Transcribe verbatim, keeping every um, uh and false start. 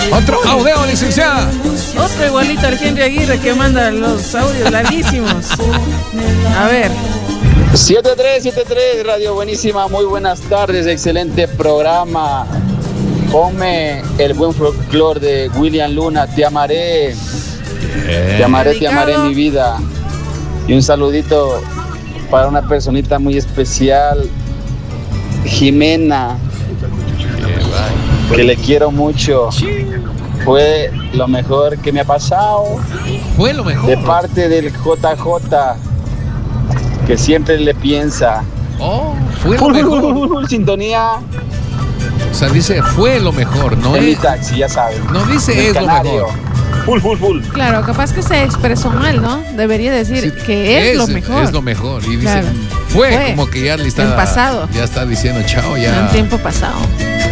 Otro audio, licenciada. Otro igualito al Henry Aguirre que manda los audios larguísimos. A ver. siete tres siete tres, Radio Buenísima, muy buenas tardes, excelente programa. Ponme el buen folclore de William Luna, te amaré. Bien. Te amaré, te amaré mi vida. Y un saludito para una personita muy especial, Jimena, Bien, que le quiero mucho. Fue lo mejor que me ha pasado. fue lo mejor. De parte del J J, que siempre le piensa. Oh, fue lo mejor. Sintonía. O sea, dice fue lo mejor, no En mi es. taxi, ya saben. No dice El es lo Canario. mejor. Full, full, full. Claro, capaz que se expresó mal, ¿no? Debería decir Sí, que es, lo mejor. Es lo mejor. Y dice Claro. fue, Fue. como que ya le está. En pasado. Ya está diciendo chao, ya. En tiempo pasado.